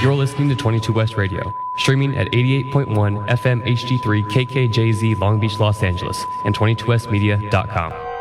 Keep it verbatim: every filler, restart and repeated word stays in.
You're listening to twenty-two West Radio, streaming at eighty-eight point one F M H D three K K J Z Long Beach, Los Angeles, and twenty-two west media dot com.